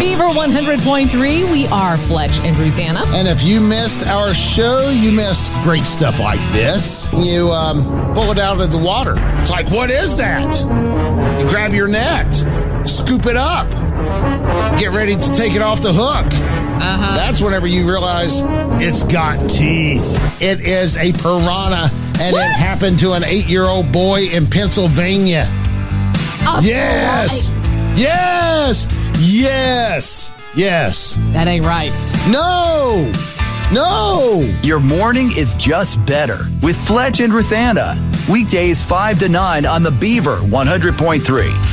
Beaver 100.3, we are Fletch and Ruthanna. And if you missed our show, you missed great stuff like this. You pull it out of the water. It's like, what is that? You grab your net, scoop it up, get ready to take it off the hook. That's whenever you realize it's got teeth. It is a piranha, and it happened to an 8-year-old boy in Pennsylvania. Yes! Yes! Yes! Yes! That ain't right. No! No! Your morning is just better with Fletch and Ruthanna. Weekdays 5 to 9 on the Beaver 100.3.